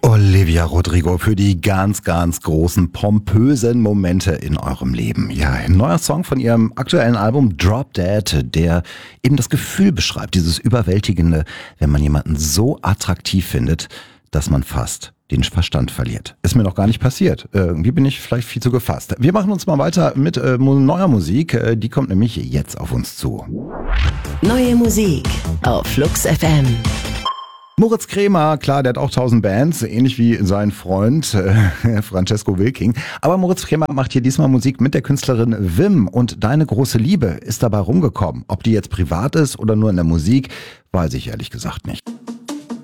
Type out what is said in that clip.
Olivia Rodrigo für die ganz, ganz großen, pompösen Momente in eurem Leben. Ja, ein neuer Song von ihrem aktuellen Album Drop Dead, der eben das Gefühl beschreibt, dieses Überwältigende, wenn man jemanden so attraktiv findet, dass man fast den Verstand verliert. Ist mir noch gar nicht passiert. Irgendwie bin ich vielleicht viel zu gefasst. Wir machen uns mal weiter mit neuer Musik. Die kommt nämlich jetzt auf uns zu. Neue Musik auf Flux FM. Moritz Cremer, klar, der hat auch 1000 Bands, ähnlich wie sein Freund Francesco Wilking. Aber Moritz Cremer macht hier diesmal Musik mit der Künstlerin Wim und Deine große Liebe ist dabei rumgekommen. Ob die jetzt privat ist oder nur in der Musik, weiß ich ehrlich gesagt nicht.